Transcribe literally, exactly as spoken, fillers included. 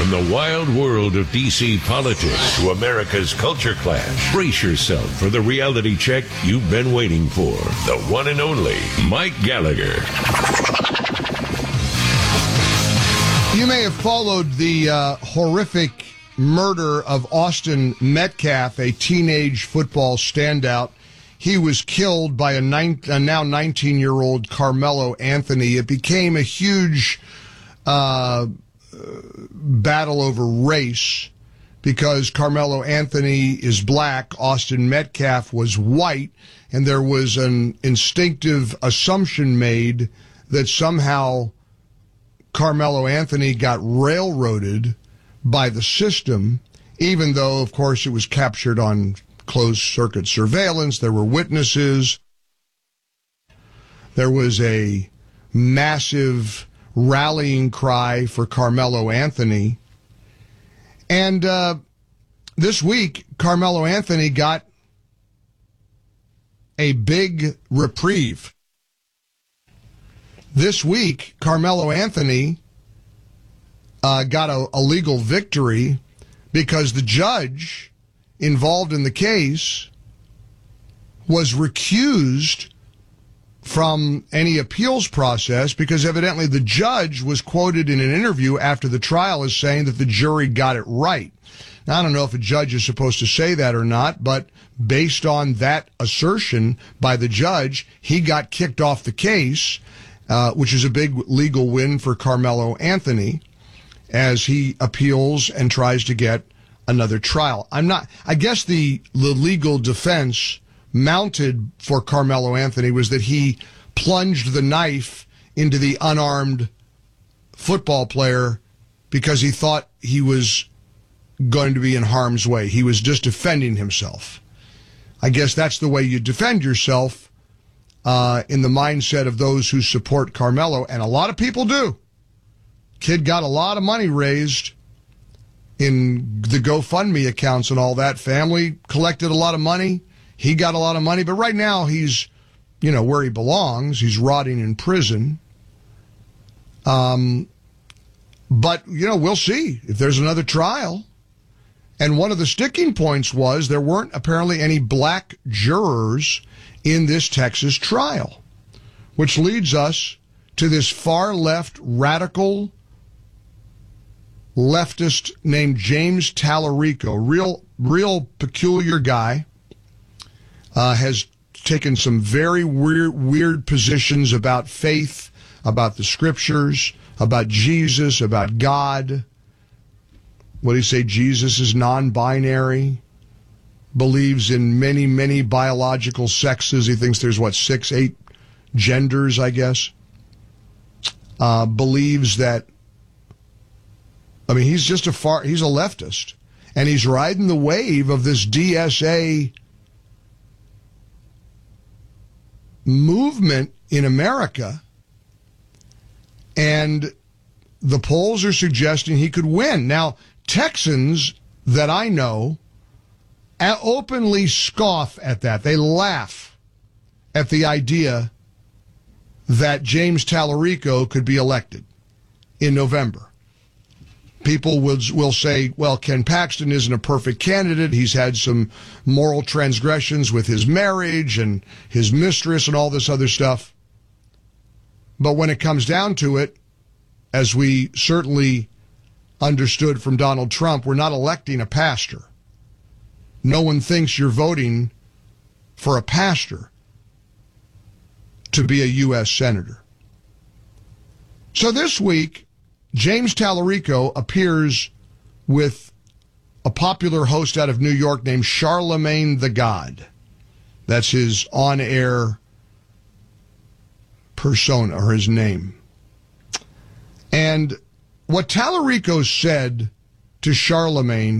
From the wild world of D C politics to America's culture clash, brace yourself for the reality check you've been waiting for. The one and only Mike Gallagher. You may have followed the uh, horrific murder of Austin Metcalf, a teenage football standout. He was killed by a, nine, a now nineteen-year-old Carmelo Anthony. It became a huge uh, battle over race because Carmelo Anthony is black, Austin Metcalf was white, and there was an instinctive assumption made that somehow Carmelo Anthony got railroaded by the system, even though, of course, it was captured on closed-circuit surveillance. There were witnesses. There was a massive rallying cry for Carmelo Anthony. And uh, this week, Carmelo Anthony got a big reprieve. This week, Carmelo Anthony uh, got a, a legal victory because the judge involved in the case was recused from any appeals process because evidently the judge was quoted in an interview after the trial as saying that the jury got it right. Now, I don't know if a judge is supposed to say that or not, but based on that assertion by the judge, he got kicked off the case, uh, which is a big legal win for Carmelo Anthony as he appeals and tries to get another trial. I'm not, I guess the, the legal defense mounted for Carmelo Anthony was that he plunged the knife into the unarmed football player because he thought he was going to be in harm's way. He was just defending himself. I guess that's the way you defend yourself uh, in the mindset of those who support Carmelo, and a lot of people do. Kid got a lot of money raised in the GoFundMe accounts and all that. Family collected a lot of money. He got a lot of money, but right now he's, you know, where he belongs. He's rotting in prison. Um, but, you know, we'll see if there's another trial. And one of the sticking points was there weren't apparently any black jurors in this Texas trial, which leads us to this far-left radical leftist named James Tallarico, real, real peculiar guy. Uh, has taken some very weird, weird positions about faith, about the scriptures, about Jesus, about God. What do you say? Jesus is non-binary, believes in many, many biological sexes. He thinks there's, what, six, eight genders, I guess. Uh, believes that, I mean, he's just a far, he's a leftist. And he's riding the wave of this D S A movement in America, and the polls are suggesting he could win. Now, Texans that I know openly scoff at that. They laugh at the idea that James Tallarico could be elected in November. People will, will say, well, Ken Paxton isn't a perfect candidate. He's had some moral transgressions with his marriage and his mistress and all this other stuff. But when it comes down to it, as we certainly understood from Donald Trump, we're not electing a pastor. No one thinks you're voting for a pastor to be a U S senator. So this week, James Tallarico appears with a popular host out of New York named Charlamagne the God. That's his on-air persona, or his name. And what Tallarico said to Charlamagne